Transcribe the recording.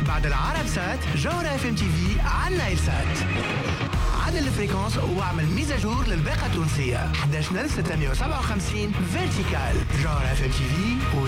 بعد العرب سات جوهرة اف ام تي في على النايل سات. عدل الفريكونس واعمل ميزاجور للباقة التونسية 11657 فيرتيكال. جوهرة اف ام تي في